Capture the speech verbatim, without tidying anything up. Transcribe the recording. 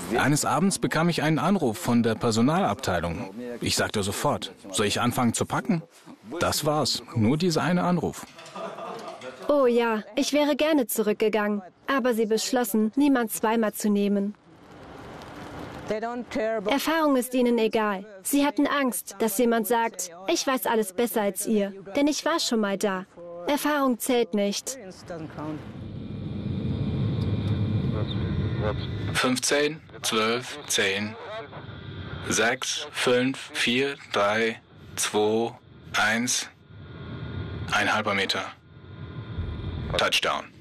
Eines Abends bekam ich einen Anruf von der Personalabteilung. Ich sagte sofort, soll ich anfangen zu packen? Das war's, nur dieser eine Anruf. Oh ja, ich wäre gerne zurückgegangen, aber sie beschlossen, niemand zweimal zu nehmen. Erfahrung ist ihnen egal. Sie hatten Angst, dass jemand sagt, ich weiß alles besser als ihr, denn ich war schon mal da. Erfahrung zählt nicht. fünfzehn, zwölf, zehn, sechs, fünf, vier, drei, zwei, eins, ein halber Meter. Touchdown.